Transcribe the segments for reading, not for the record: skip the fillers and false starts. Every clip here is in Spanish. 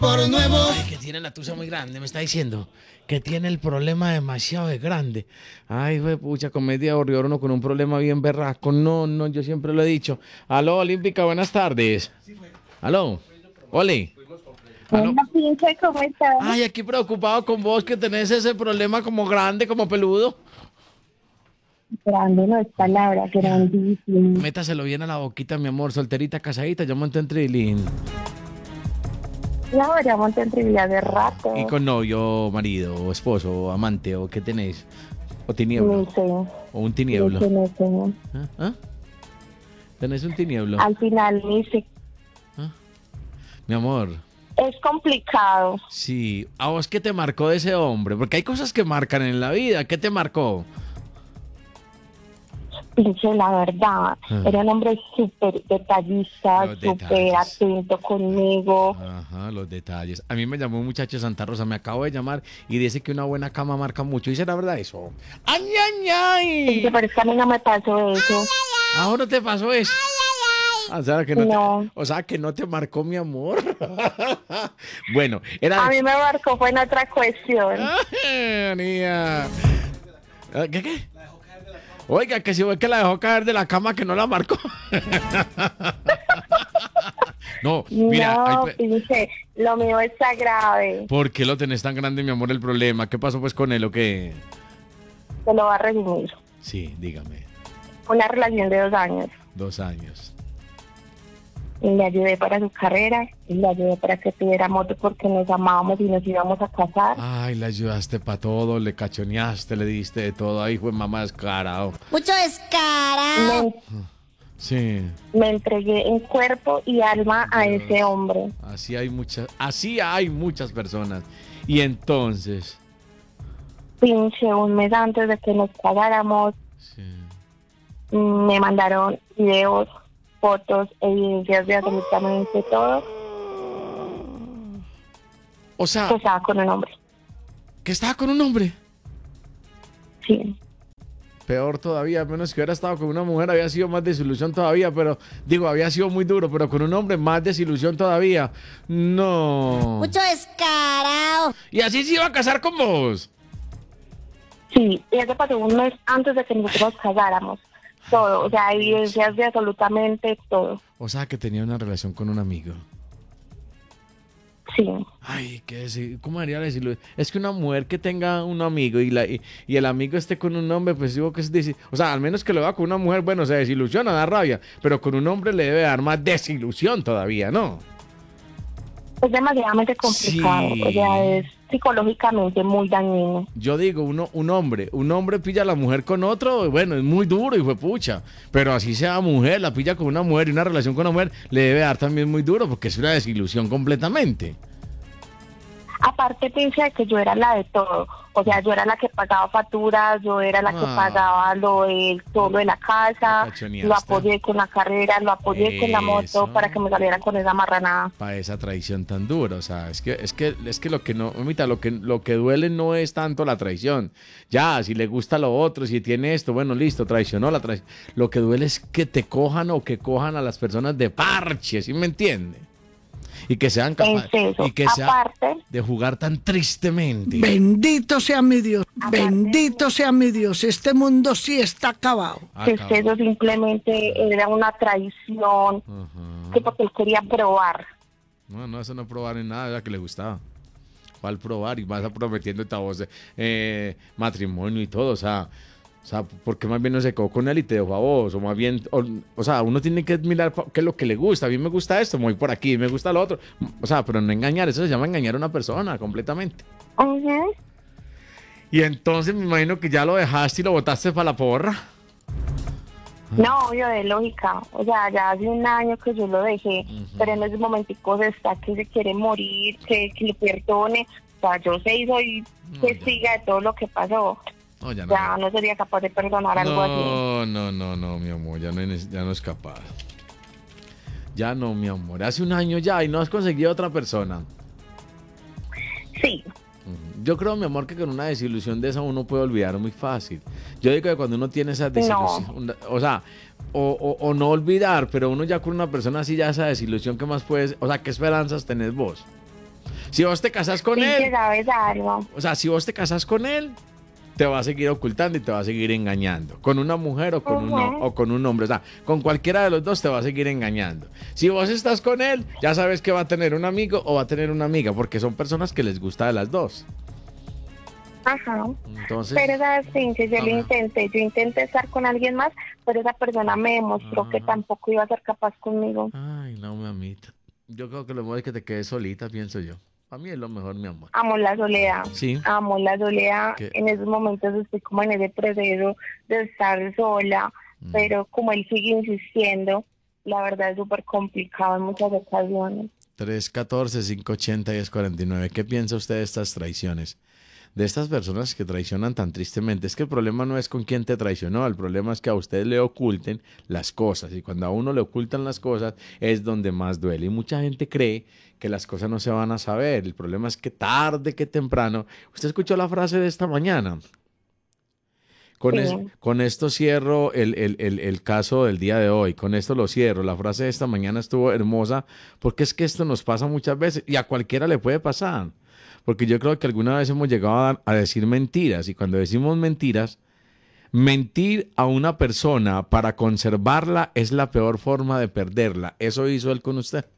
por nuevos. Ay, que tiene la tusa muy grande, me está diciendo. Que tiene el problema demasiado de grande. Ay, güey, pucha, comedia aburrido uno con un problema bien berraco. No, yo siempre lo he dicho. Aló, Olímpica, buenas tardes. Aló, Oli. Aló. Hola, pinche, ¿cómo estás? Ay, aquí preocupado con vos que tenés ese problema como grande, como peludo. Grande no es palabra, grandísimo. Métaselo bien a la boquita, mi amor. Solterita, casadita, yo monté en Trilín. No, ya monté en trivial de rato. ¿Y con novio, marido, o esposo, o amante, o qué tenéis? ¿O tinieblo? Ni sé. ¿O un tinieblo? Ni sé. ¿Ah? ¿Tenés un tinieblo? Al final ni sé. Mi amor. Es complicado. Sí. ¿A vos qué te marcó de ese hombre? Porque hay cosas que marcan en la vida. ¿Qué te marcó? Pinche, la verdad. Era un hombre súper detallista, Los súper detalles. atento conmigo. Ajá, los detalles. A mí me llamó un muchacho de Santa Rosa, me acabo de llamar y dice que una buena cama marca mucho. ¿Y será verdad eso? ¡Ay, ay, ay! Pinche, pero es que a mí no me pasó eso. ¿Ahora te pasó eso? O sea, que No. o sea, que no te marcó mi amor. Bueno, era... A mí me marcó fue en otra cuestión. Ay, Anía. ¿Qué? Oiga, que si fue que la dejó caer de la cama que no la marcó. No, mira. No, pinche, lo mío está grave. ¿Por qué lo tenés tan grande, mi amor, el problema? ¿Qué pasó pues con él o qué? Se lo va a resumir. Sí, dígame. Una relación de 2 años. 2 años. Y le ayudé para su carrera y le ayudé para que tuviera moto porque nos amábamos y nos íbamos a casar. Ay, le ayudaste para todo, le cachoneaste, le diste de todo. Ay, fue mamá descarado. Mucho descarado. Sí. Me entregué en cuerpo y alma a ese hombre. Así hay muchas personas. Y entonces... Pinche, un mes antes de que nos casáramos, Sí. me mandaron videos, fotos, evidencias de absolutamente todo. O sea, Que estaba con un hombre. que estaba con un hombre. Sí. Peor todavía, a menos que hubiera estado con una mujer, había sido más desilusión todavía, pero digo, había sido muy duro, pero con un hombre más desilusión todavía. No. Mucho descarado. Y así se iba a casar con vos. Sí, y eso pasó un mes antes de que nosotros nos casáramos. Todo, o sea, evidencias de absolutamente todo. O sea, que tenía una relación con un amigo. Sí. Ay, ¿cómo haría decirlo? Es que una mujer que tenga un amigo y el amigo esté con un hombre, pues digo que es o sea, al menos que lo vea con una mujer, bueno, se desilusiona, da rabia, pero con un hombre le debe dar más desilusión todavía, ¿no? Es demasiadamente complicado, Sí. o sea, es psicológicamente muy dañino. Yo digo, un hombre pilla a la mujer con otro, bueno, es muy duro y fue pucha, pero así sea mujer, la pilla con una mujer y una relación con una mujer, le debe dar también muy duro porque es una desilusión completamente. Aparte piensa que yo era la de todo, o sea, yo era la que pagaba facturas, yo era la que pagaba todo lo de la casa, Lo cachoneaste. lo apoyé con la carrera, lo apoyé con la moto Eso. para que me salieran con esa marranada. Para esa traición tan dura, o sea, es que lo que no, mamita, lo que duele no es tanto la traición. Ya, si le gusta lo otro, si tiene esto, bueno, listo, traicionó la traición. Lo que duele es que te cojan o que cojan a las personas de parche, ¿sí me entiende? Y que sean capaces y que Aparte, de jugar tan tristemente. Bendito sea mi Dios, bendito sea mi Dios, este mundo sí está acabado. que eso simplemente era una traición, que porque él quería probar. No, eso no probar en nada, era que le gustaba. ¿Cuál probar? Y vas a prometiéndote a vos matrimonio y todo, o sea, ¿por qué más bien no se quedó con él y te dejó a vos? O más bien, o sea, uno tiene que mirar qué es lo que le gusta. A mí me gusta esto, me voy por aquí, me gusta lo otro. O sea, pero no engañar, eso se llama engañar a una persona completamente. Ujú. Y entonces me imagino que ya lo dejaste y lo botaste para la porra. No, obvio, de lógica. O sea, ya hace un año que yo lo dejé, pero en esos momenticos está que se quiere morir, que le perdone. O sea, yo soy testiga de todo lo que pasó. No, ya no sería capaz de perdonar algo así. No, mi amor, ya no es capaz. Ya no, mi amor. Hace un año ya y no has conseguido otra persona. Sí. Yo creo, mi amor, que con una desilusión de esa uno puede olvidar muy fácil. Yo digo que cuando uno tiene esa desilusión, o sea, o no olvidar, pero uno ya con una persona así ya esa desilusión, ¿qué más puedes? O sea, ¿qué esperanzas tenés vos? Si vos te casas con Pinche, él, ¿sabes algo? o sea, si vos te casas con él, te va a seguir ocultando y te va a seguir engañando. Con una mujer o con, o con un hombre. O sea, con cualquiera de los dos te va a seguir engañando. Si vos estás con él, ya sabes que va a tener un amigo o va a tener una amiga, porque son personas que les gusta de las dos. Ajá. Entonces, Pero sabes, Pinche, yo intenté estar con alguien más, pero esa persona me demostró que tampoco iba a ser capaz conmigo. ay, no, mi amita. Yo creo que lo mejor es que te quedes solita, pienso yo. A mí es lo mejor, mi amor. Amo la soledad. Sí. Amo la soledad. ¿Qué? En esos momentos estoy como en ese proceso de estar sola, pero como él sigue insistiendo, la verdad es súper complicado en muchas ocasiones. 314-580-1049. ¿Qué piensa usted de estas traiciones? De estas personas que traicionan tan tristemente. Es que el problema no es con quién te traicionó, el problema es que a usted le oculten las cosas. Y cuando a uno le ocultan las cosas es donde más duele. Y mucha gente cree que las cosas no se van a saber. El problema es que tarde que temprano. ¿Usted escuchó la frase de esta mañana? Con esto cierro el caso del día de hoy, con esto lo cierro. La frase de esta mañana estuvo hermosa porque es que esto nos pasa muchas veces y a cualquiera le puede pasar. Porque yo creo que alguna vez hemos llegado a decir mentiras y cuando decimos mentiras, mentir a una persona para conservarla es la peor forma de perderla. ¿Eso hizo él con usted?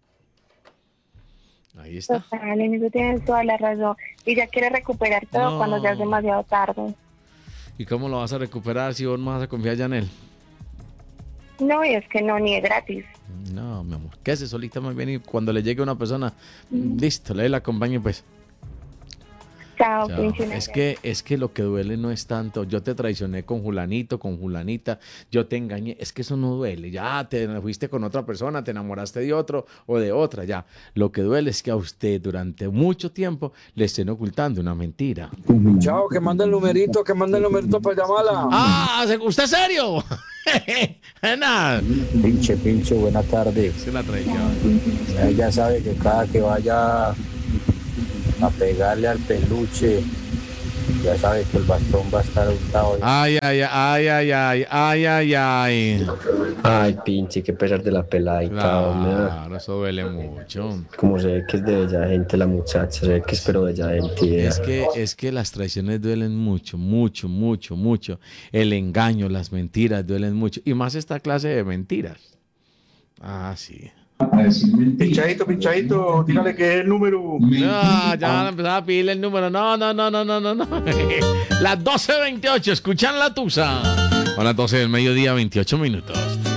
Ahí está. Total, en eso tienes toda la razón. Y ya quiere recuperar todo cuando ya es demasiado tarde. ¿Y cómo lo vas a recuperar si vos no vas a confiar ya en él? No, y es que no, ni es gratis. No, mi amor. Quédese solita más bien y cuando le llegue una persona, listo, le la acompañe pues. Chao, Chao. Pinche. Es que lo que duele no es tanto, yo te traicioné con Julanito, con Julanita, yo te engañé, es que eso no duele, ya te fuiste con otra persona, te enamoraste de otro o de otra, ya. Lo que duele es que a usted durante mucho tiempo le estén ocultando una mentira. Chao, que manda el numerito para llamarla. ¡Ah! ¿Usted es serio? Nada. Pinche, buena tarde. Es una traición. Ya sabe que cada que vaya a pegarle al peluche, ya sabe que el bastón va a estar untado. Ay, ay, ay, ay, ay, ay, ay, ay. Ay, pinche, qué pesar de la peladita, hombre. Claro, eso duele mucho. Como se ve que es de bella gente la muchacha, se ve que es pero bella gente. Es que las traiciones duelen mucho, mucho, mucho, mucho. El engaño, las mentiras duelen mucho. Y más esta clase de mentiras. Ah, sí. Pinchadito, dígale que es el número. No, ya van a empezar a pedirle el número. No. Las 12:28, escuchan la tusa. Son las 12 del mediodía, 28 minutos.